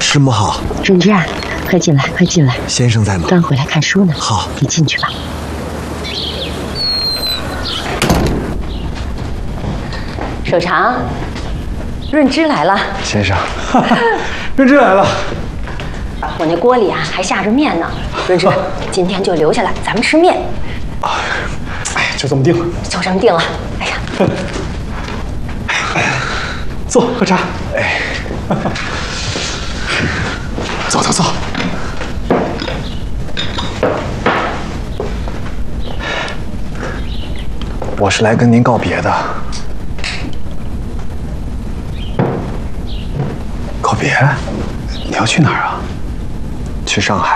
师母好。 润之啊，快进来，快进来。 先生在吗？ 刚回来看书呢。 好， 你进去吧。 守常，润之来了。 先生，润之来了。 我那锅里啊还下着面呢。润之，今天就留下来，咱们吃面。 哎，就这么定。 就这么定了。哎呀， 坐，喝茶。哎，走走走。我是来跟您告别的。告别？你要去哪儿啊？去上海。